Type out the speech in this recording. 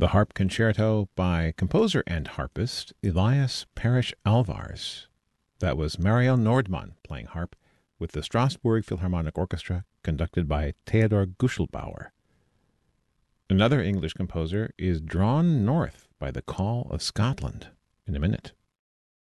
The Harp Concerto by composer and harpist Elias Parrish Alvarez. That was Mariel Nordmann playing harp with the Strasbourg Philharmonic Orchestra, conducted by Theodor Guschelbauer. Another English composer is Drawn North by the Call of Scotland in a minute.